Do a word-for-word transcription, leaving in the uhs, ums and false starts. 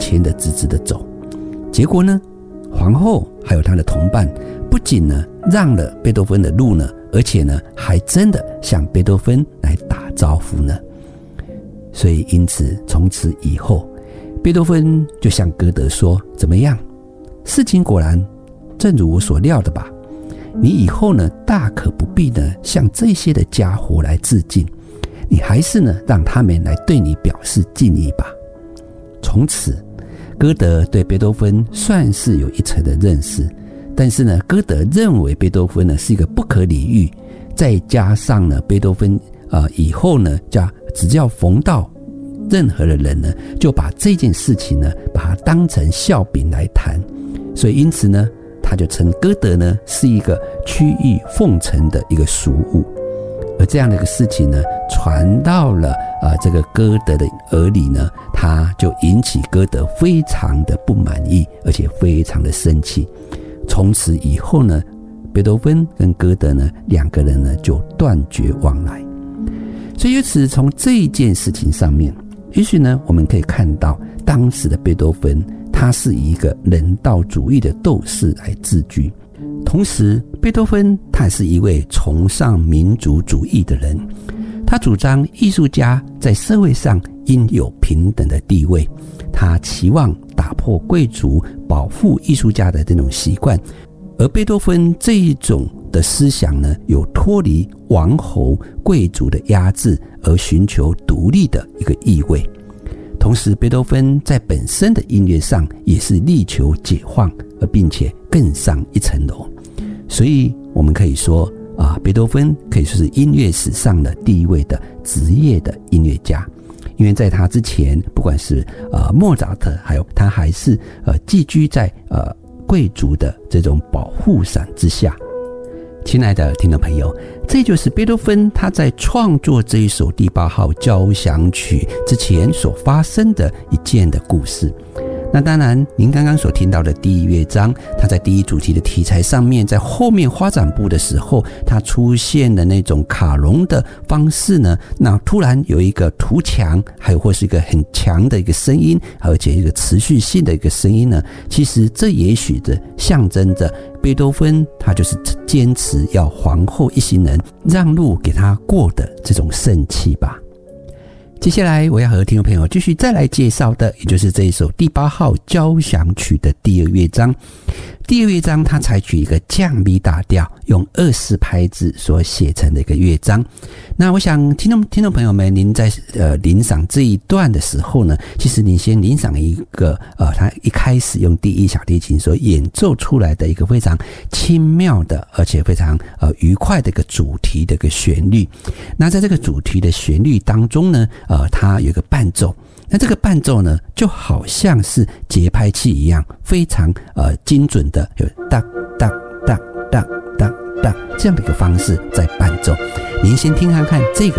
前的直直的走。结果呢，皇后还有她的同伴不仅呢让了贝多芬的路呢，而且呢还真的向贝多芬来打招呼呢。所以因此从此以后，贝多芬就向歌德说，怎么样，事情果然正如我所料的吧，你以后呢大可不必呢向这些的家伙来致敬，你还是呢让他们来对你表示敬意吧。从此歌德对贝多芬算是有一层的认识，但是呢歌德认为贝多芬呢是一个不可理喻，再加上呢贝多芬呃以后呢叫只要逢到任何的人呢，就把这件事情呢把它当成笑柄来谈，所以因此呢他就称歌德呢是一个曲意奉承的一个俗物。而这样的一个事情呢传到了呃这个歌德的耳里呢，他就引起歌德非常的不满意，而且非常的生气。从此以后呢，贝多芬跟歌德呢两个人呢就断绝往来。所以由此从这一件事情上面，也许呢我们可以看到当时的贝多芬他是以一个人道主义的斗士来自居，同时贝多芬他也是一位崇尚民族主义的人，他主张艺术家在社会上应有平等的地位，他期望打破贵族保护艺术家的这种习惯，而贝多芬这一种的思想呢，有脱离王侯贵族的压制而寻求独立的一个意味。同时贝多芬在本身的音乐上也是力求解放，而并且更上一层楼。所以我们可以说啊，贝多芬可以说是音乐史上的第一位的职业的音乐家，因为在他之前，不管是呃莫扎特，还有他还是呃寄居在呃贵族的这种保护伞之下。亲爱的听众朋友，这就是贝多芬他在创作这一首第八号交响曲之前所发生的一件的故事。那当然您刚刚所听到的第一乐章，它在第一主题的题材上面，在后面发展部的时候，它出现的那种卡农的方式呢，那突然有一个图强，还有或是一个很强的一个声音，而且一个持续性的一个声音呢，其实这也许的象征着贝多芬他就是坚持要皇后一行人让路给他过的这种盛气吧。接下来我要和听众朋友继续再来介绍的，也就是这一首第八号交响曲的第二乐章。第二乐章它采取一个降 B 大调，用二四拍子所写成的一个乐章。那我想听众听众朋友们，您在呃聆赏这一段的时候呢，其实您先聆赏一个呃，他一开始用第一小提琴所演奏出来的一个非常轻妙的，而且非常呃愉快的一个主题的一个旋律。那在这个主题的旋律当中呢，呃，它有一个伴奏。那这个伴奏呢，就好像是节拍器一样，非常呃精准的，有哒哒哒哒哒哒这样的一个方式在伴奏。您先听看看这个